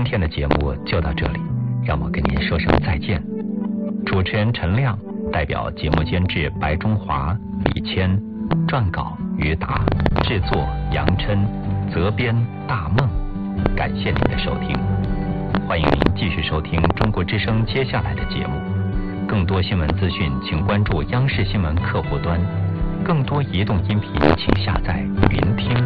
天的节目就到这里，让我跟您说声再见。主持人陈亮代表节目监制白中华、李谦，撰稿于达，制作杨琛，责编大梦。感谢您的收听，欢迎您继续收听中国之声接下来的节目。更多新闻资讯，请关注央视新闻客户端。更多移动音频，请下载云听。